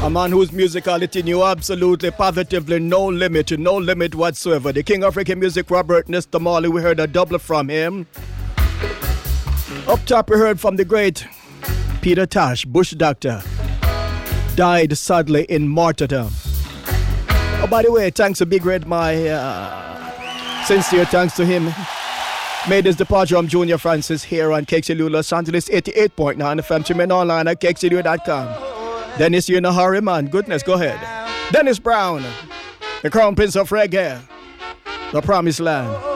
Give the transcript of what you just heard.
A man whose musicality knew absolutely, positively no limit whatsoever. The king of reggae music, Robert Nesta Marley, we heard a double from him. Up top we heard from the great Peter Tosh, Bush Doctor. Died sadly in martyrdom. Oh, by the way, thanks to Big Red, my sincere thanks to him. Made his departure from Junior Francis here on KXLU Los Angeles 88.9 FM. Tune in online at KXLU.com. Dennis, you're in a hurry, man. Goodness, go ahead. Dennis Brown, the Crown Prince of Reggae, the Promised Land.